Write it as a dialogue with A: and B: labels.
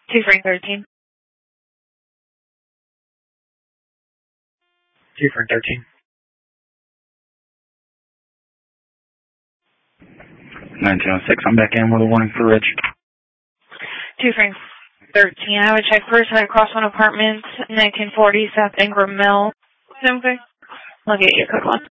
A: 2 Frank 13.
B: 2 Frank 13.
C: 1906, I'm back in with a warning for Ridge.
A: 2 Frank 13. I would check first right across one apartment, 1940 South Ingram Mill. Okay. I'll get your code one.